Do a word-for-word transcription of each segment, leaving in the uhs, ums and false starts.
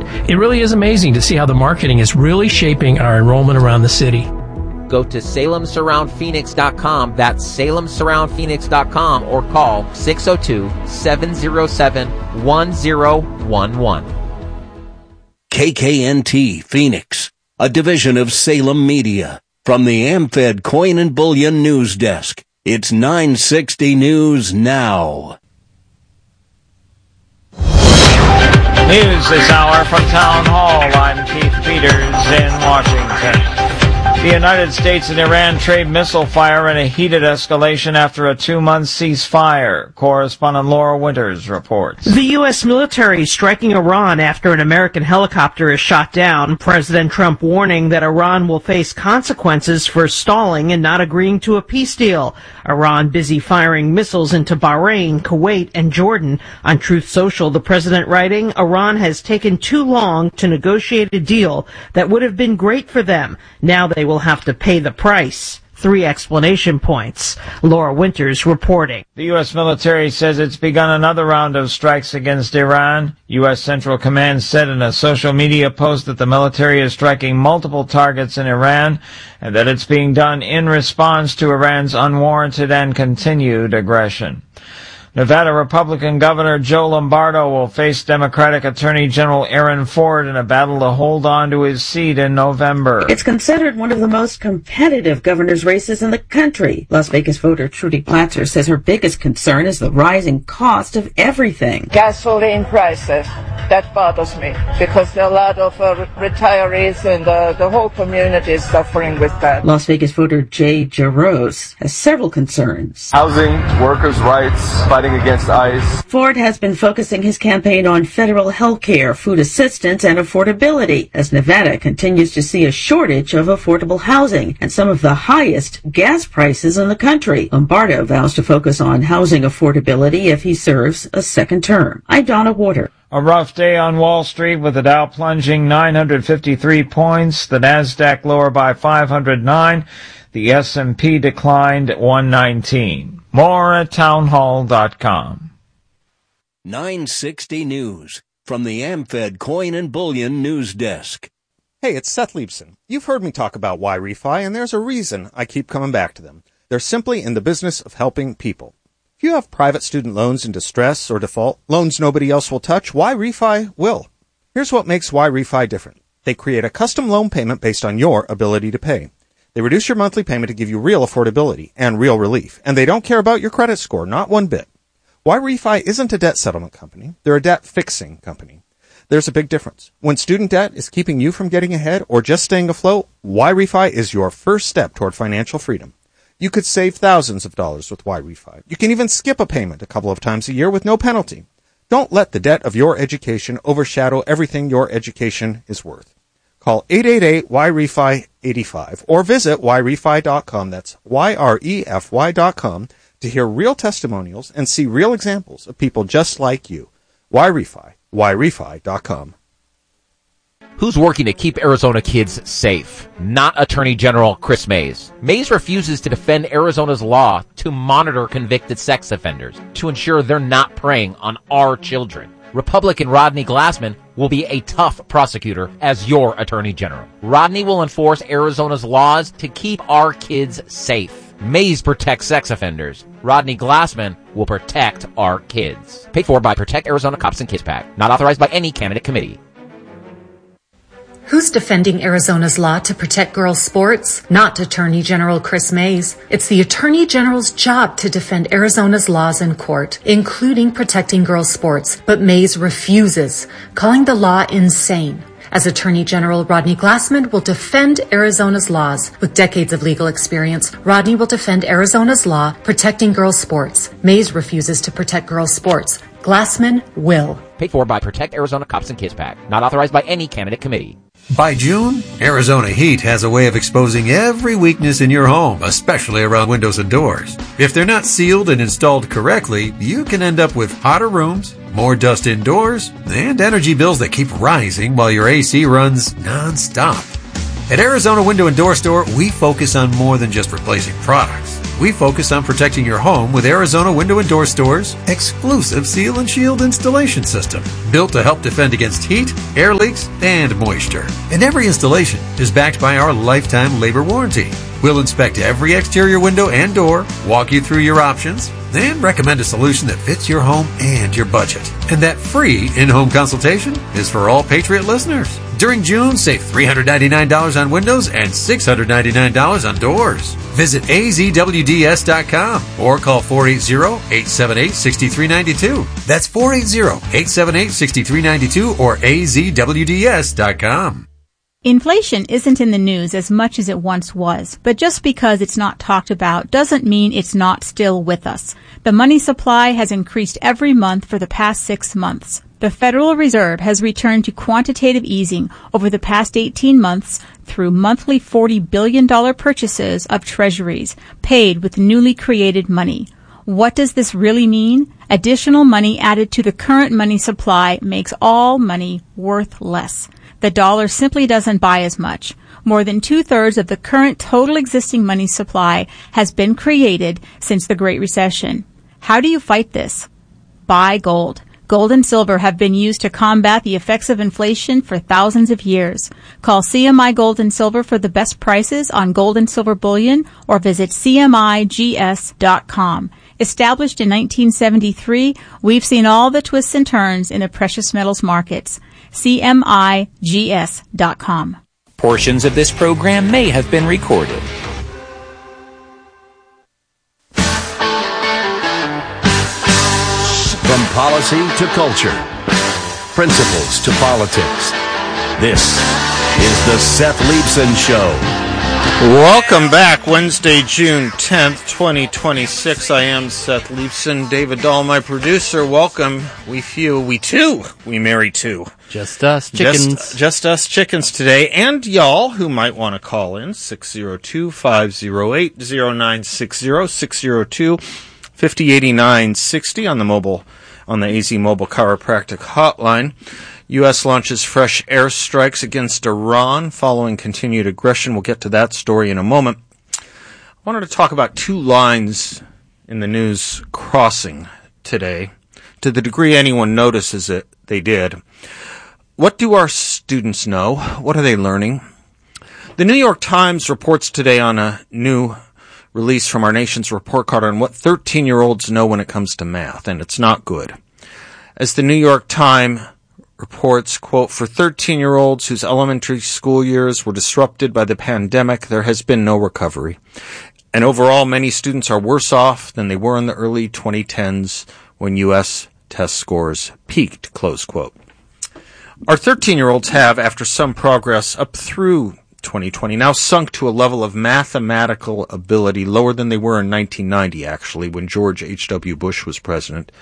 It really is amazing to see how the marketing is really shaping our enrollment around the city. Go to Salem Surround Phoenix dot com, that's Salem Surround Phoenix dot com, or call six oh two, seven oh seven, one oh one one. K K N T Phoenix, a division of Salem Media. From the AmFed Coin and Bullion News Desk, it's nine sixty News Now. News this hour from Town Hall. I'm Keith Peters in Washington. The United States and Iran trade missile fire in a heated escalation after a two-month ceasefire. Correspondent Laura Winters reports. The U S military striking Iran after an American helicopter is shot down. President Trump warning that Iran will face consequences for stalling and not agreeing to a peace deal. Iran busy firing missiles into Bahrain, Kuwait, and Jordan. On Truth Social, the president writing, Iran has taken too long to negotiate a deal that would have been great for them. Now they will have to pay the price. Three explanation points. Laura Winters reporting. The U S military says it's begun another round of strikes against Iran. U S Central Command said in a social media post that the military is striking multiple targets in Iran and that it's being done in response to Iran's unwarranted and continued aggression. Nevada Republican Governor Joe Lombardo will face Democratic Attorney General Aaron Ford in a battle to hold on to his seat in November. It's considered one of the most competitive governor's races in the country. Las Vegas voter Trudy Platzer says her biggest concern is the rising cost of everything. Gasoline prices, that bothers me because there are a lot of uh, retirees and uh, the whole community is suffering with that. Las Vegas voter Jay Jaros has several concerns. Housing, workers' rights, fighting against ICE. Ford has been focusing his campaign on federal health care, food assistance, and affordability, as Nevada continues to see a shortage of affordable housing and some of the highest gas prices in the country. Lombardo vows to focus on housing affordability if he serves a second term. I'm Donna Water. A rough day on Wall Street with the Dow plunging nine hundred fifty-three points, the Nasdaq lower by five hundred nine, the S and P declined one nineteen. More at townhall dot com. nine sixty News from the AmFed Coin and Bullion News Desk. Hey, it's Seth Leibson. You've heard me talk about Y-Refi, and there's a reason I keep coming back to them. They're simply in the business of helping people. If you have private student loans in distress or default, loans nobody else will touch, Y-Refi will. Here's what makes Y-Refi different. They create a custom loan payment based on your ability to pay. They reduce your monthly payment to give you real affordability and real relief, and they don't care about your credit score, not one bit. Y-Refi isn't a debt settlement company. They're a debt fixing company. There's a big difference. When student debt is keeping you from getting ahead or just staying afloat, Y-Refi is your first step toward financial freedom. You could save thousands of dollars with Y-Refi. You can even skip a payment a couple of times a year with no penalty. Don't let the debt of your education overshadow everything your education is worth. Call eight eight eight Y R E F I eighty-five or visit Y refi dot com. That's Y R E F Y dot com to hear real testimonials and see real examples of people just like you. Y-Refi, Y refi dot com. Who's working to keep Arizona kids safe? Not Attorney General Chris Mays. Mays refuses to defend Arizona's law to monitor convicted sex offenders, to ensure they're not preying on our children. Republican Rodney Glassman will be a tough prosecutor as your Attorney General. Rodney will enforce Arizona's laws to keep our kids safe. Mays protects sex offenders. Rodney Glassman will protect our kids. Paid for by Protect Arizona Cops and Kids PAC. Not authorized by any candidate committee. Who's defending Arizona's law to protect girls' sports? Not Attorney General Chris Mays. It's the Attorney General's job to defend Arizona's laws in court, including protecting girls' sports. But Mays refuses, calling the law insane. As Attorney General, Rodney Glassman will defend Arizona's laws. With decades of legal experience, Rodney will defend Arizona's law protecting girls' sports. Mays refuses to protect girls' sports. Glassman will. Paid for by Protect Arizona Cops and Kids PAC. Not authorized by any candidate committee. By June, Arizona Heat has a way of exposing every weakness in your home, especially around windows and doors. If they're not sealed and installed correctly, you can end up with hotter rooms, more dust indoors, and energy bills that keep rising while your A C runs non-stop. At Arizona Window and Door Store, we focus on more than just replacing products. We focus on protecting your home with Arizona Window and Door Store's exclusive Seal and Shield installation system, built to help defend against heat, air leaks, and moisture. And every installation is backed by our lifetime labor warranty. We'll inspect every exterior window and door, walk you through your options, then recommend a solution that fits your home and your budget. And that free in-home consultation is for all Patriot listeners. During June, save three hundred ninety-nine dollars on windows and six hundred ninety-nine dollars on doors. Visit A Z W D S dot com or call four eight zero, eight seven eight, six three nine two. That's four eight zero, eight seven eight, six three nine two or A Z W D S dot com. Inflation isn't in the news as much as it once was, but just because it's not talked about doesn't mean it's not still with us. The money supply has increased every month for the past six months. The Federal Reserve has returned to quantitative easing over the past eighteen months through monthly forty billion dollars purchases of treasuries paid with newly created money. What does this really mean? Additional money added to the current money supply makes all money worth less. The dollar simply doesn't buy as much. More than two-thirds of the current total existing money supply has been created since the Great Recession. How do you fight this? Buy gold. Gold and silver have been used to combat the effects of inflation for thousands of years. Call C M I Gold and Silver for the best prices on gold and silver bullion or visit C M I G S dot com. Established in nineteen seventy-three, we've seen all the twists and turns in the precious metals markets. C M I G S dot com. Portions of this program may have been recorded. From policy to culture, principles to politics, this is the Seth Leibsohn Show. Welcome back, Wednesday, June tenth, twenty twenty-six. I am Seth Leibsohn. David Dahl, my producer. Welcome. We few, we two, we marry two. Just us chickens. Just, just us chickens today. And y'all who might want to call in, six oh two, five oh eight, oh nine six oh, six oh two, five oh eight nine six oh on the mobile, on the A Z Mobile Chiropractic Hotline. U S launches fresh airstrikes against Iran following continued aggression. We'll get to that story in a moment. I wanted to talk about two lines in the news crossing today. To the degree anyone notices it, they did. What do our students know? What are they learning? The New York Times reports today on a new release from our nation's report card on what thirteen-year-olds know when it comes to math, and it's not good. As the New York Times reports, quote, for thirteen-year-olds whose elementary school years were disrupted by the pandemic, there has been no recovery. And overall, many students are worse off than they were in the early twenty tens when U S test scores peaked, close quote. Our thirteen-year-olds have, after some progress up through twenty twenty, now sunk to a level of mathematical ability lower than they were in nineteen ninety, actually, when George H W. Bush was president.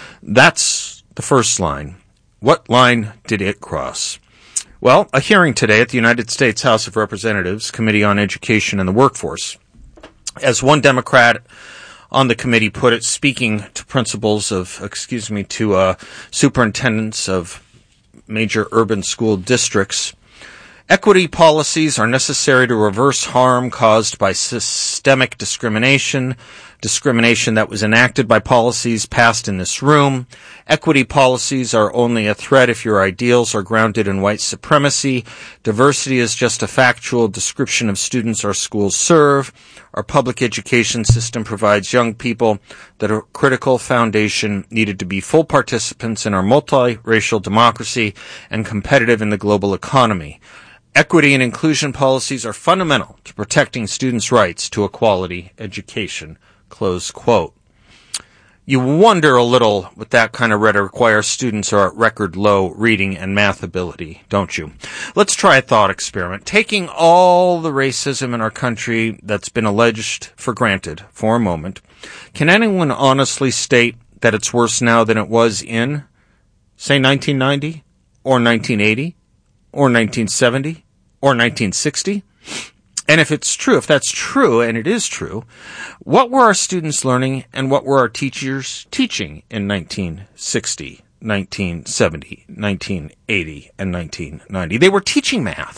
That's the first line. What line did it cross? Well, a hearing today at the United States House of Representatives Committee on Education and the Workforce. As one Democrat on the committee put it, speaking to principals of, excuse me, to uh, superintendents of major urban school districts, equity policies are necessary to reverse harm caused by systemic discrimination, discrimination that was enacted by policies passed in this room. Equity policies are only a threat if your ideals are grounded in white supremacy. Diversity is just a factual description of students our schools serve. Our public education system provides young people that a critical foundation needed to be full participants in our multiracial democracy and competitive in the global economy. Equity and inclusion policies are fundamental to protecting students' rights to a quality education. Close quote. You wonder a little with that kind of rhetoric why our students are at record low reading and math ability, don't you? Let's try a thought experiment. Taking all the racism in our country that's been alleged for granted for a moment, can anyone honestly state that it's worse now than it was in, say, nineteen ninety, or nineteen eighty, or nineteen seventy, or nineteen sixty? And if it's true, if that's true, and it is true, what were our students learning and what were our teachers teaching in nineteen sixty, nineteen seventy, nineteen eighty, and nineteen ninety? They were teaching math.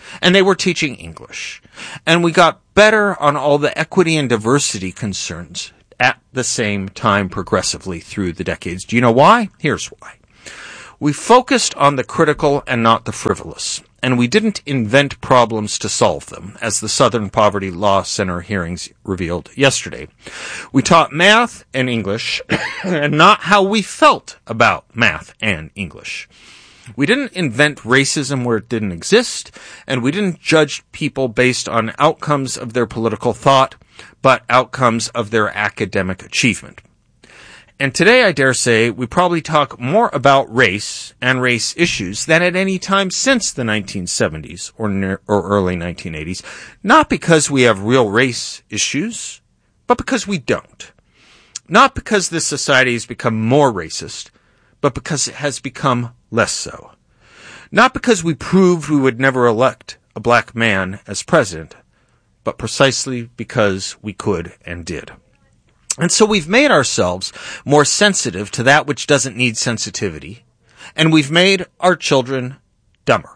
and they were teaching English. And we got better on all the equity and diversity concerns at the same time progressively through the decades. Do you know why? Here's why. We focused on the critical and not the frivolous, and we didn't invent problems to solve them, as the Southern Poverty Law Center hearings revealed yesterday. We taught math and English, and not how we felt about math and English. We didn't invent racism where it didn't exist, and we didn't judge people based on outcomes of their political thought, but outcomes of their academic achievement. And today, I dare say, we probably talk more about race and race issues than at any time since the nineteen seventies or, near, or early nineteen eighties, not because we have real race issues, but because we don't. Not because this society has become more racist, but because it has become less so. Not because we proved we would never elect a black man as president, but precisely because we could and did. And so we've made ourselves more sensitive to that which doesn't need sensitivity, and we've made our children dumber.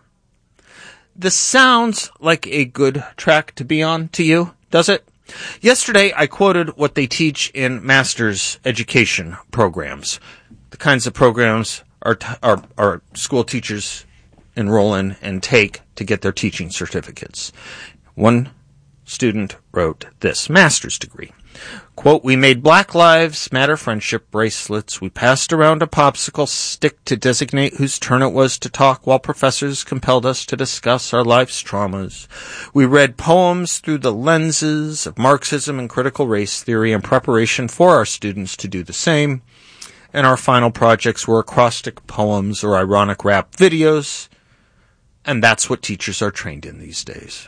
This sounds like a good track to be on to you, does it? Yesterday, I quoted what they teach in master's education programs, the kinds of programs our, t- our, our school teachers enroll in and take to get their teaching certificates. One student wrote this master's degree. Quote, we made Black Lives Matter friendship bracelets. We passed around a popsicle stick to designate whose turn it was to talk while professors compelled us to discuss our life's traumas. We read poems through the lenses of Marxism and critical race theory in preparation for our students to do the same. And our final projects were acrostic poems or ironic rap videos. And that's what teachers are trained in these days.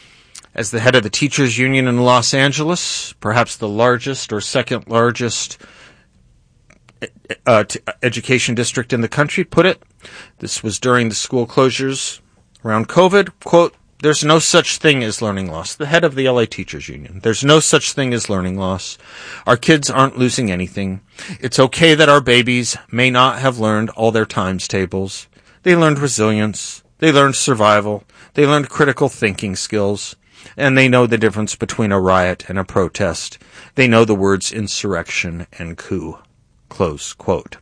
As the head of the Teachers Union in Los Angeles, perhaps the largest or second largest uh, t- education district in the country, put it, this was during the school closures around COVID, quote, there's no such thing as learning loss. The head of the L A Teachers Union, there's no such thing as learning loss. Our kids aren't losing anything. It's okay that our babies may not have learned all their times tables. They learned resilience. They learned survival. They learned critical thinking skills. And they know the difference between a riot and a protest. They know the words insurrection and coup. Close quote.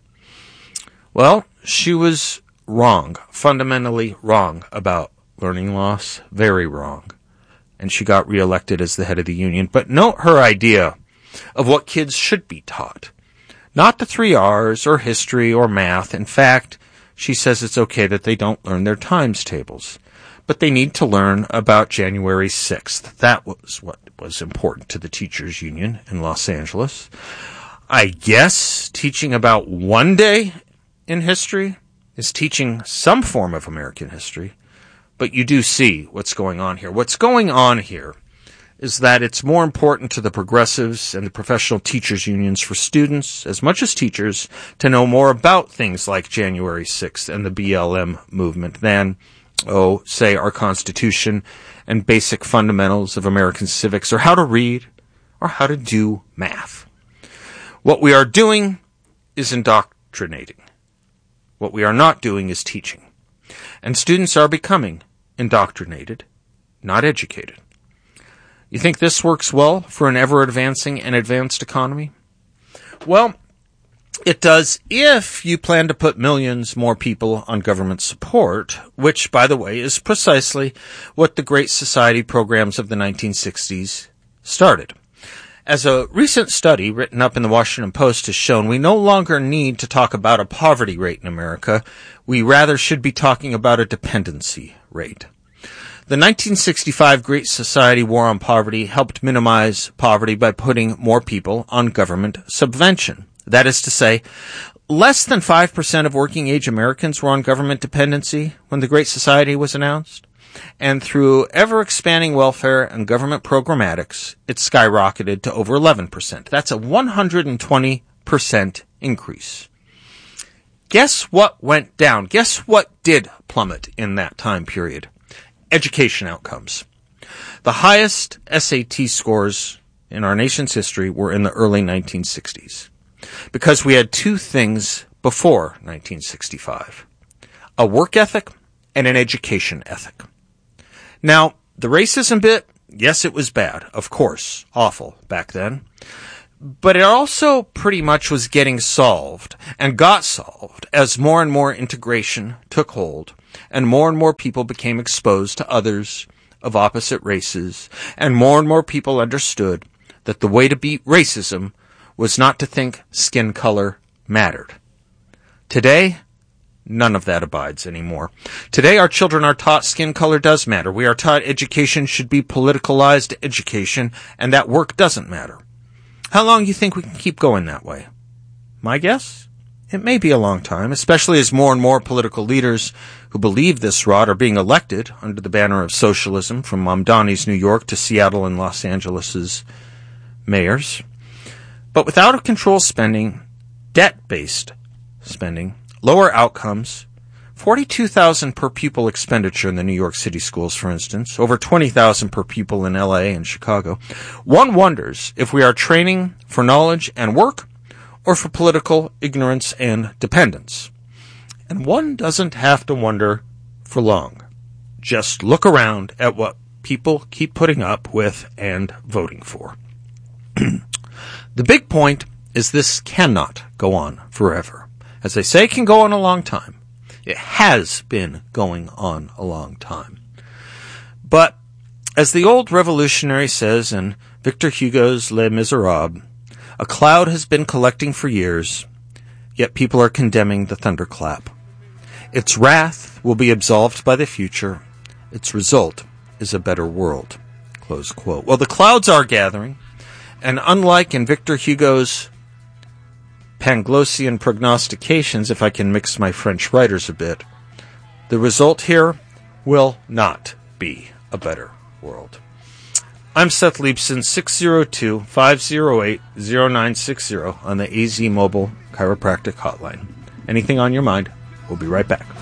Well, she was wrong, fundamentally wrong about learning loss, very wrong. And she got reelected as the head of the union. But note her idea of what kids should be taught. Not the three R's or history or math. In fact, she says it's okay that they don't learn their times tables. But they need to learn about January sixth. That was what was important to the teachers union in Los Angeles. I guess teaching about one day in history is teaching some form of American history. But you do see what's going on here. What's going on here is that it's more important to the progressives and the professional teachers unions for students, as much as teachers, to know more about things like January sixth and the B L M movement than oh, say, our Constitution and basic fundamentals of American civics, or how to read, or how to do math. What we are doing is indoctrinating. What we are not doing is teaching. And students are becoming indoctrinated, not educated. You think this works well for an ever-advancing and advanced economy? Well, it does if you plan to put millions more people on government support, which, by the way, is precisely what the Great Society programs of the nineteen sixties started. As a recent study written up in the Washington Post has shown, we no longer need to talk about a poverty rate in America. We rather should be talking about a dependency rate. The nineteen sixty-five Great Society War on Poverty helped minimize poverty by putting more people on government subvention. That is to say, less than five percent of working-age Americans were on government dependency when the Great Society was announced. And through ever-expanding welfare and government programmatics, it skyrocketed to over eleven percent. That's a one hundred twenty percent increase. Guess what went down? Guess what did plummet in that time period? Education outcomes. The highest S A T scores in our nation's history were in the early nineteen sixties. Because we had two things before nineteen sixty-five. A work ethic and an education ethic. Now, the racism bit, yes, it was bad, of course, awful back then. But it also pretty much was getting solved, and got solved, as more and more integration took hold, and more and more people became exposed to others of opposite races, and more and more people understood that the way to beat racism was not to think skin color mattered. Today, none of that abides anymore. Today, our children are taught skin color does matter. We are taught education should be politicalized education, and that work doesn't matter. How long do you think we can keep going that way? My guess? It may be a long time, especially as more and more political leaders who believe this rot are being elected under the banner of socialism, from Mamdani's New York to Seattle and Los Angeles' mayors. But with out-of-control spending, debt-based spending, lower outcomes, forty-two thousand dollars per pupil expenditure in the New York City schools, for instance, over twenty thousand dollars per pupil in L A and Chicago, one wonders if we are training for knowledge and work or for political ignorance and dependence. And one doesn't have to wonder for long. Just look around at what people keep putting up with and voting for. The big point is this cannot go on forever. As they say, it can go on a long time. It has been going on a long time. But, as the old revolutionary says in Victor Hugo's Les Miserables, a cloud has been collecting for years, yet people are condemning the thunderclap. Its wrath will be absolved by the future. Its result is a better world. Close quote. Well, the clouds are gathering, and unlike in Victor Hugo's Panglossian prognostications, if I can mix my French writers a bit, the result here will not be a better world. I'm Seth Leibson, six oh two, five oh eight, oh nine six oh on the A Z Mobile Chiropractic Hotline. Anything on your mind? We'll be right back.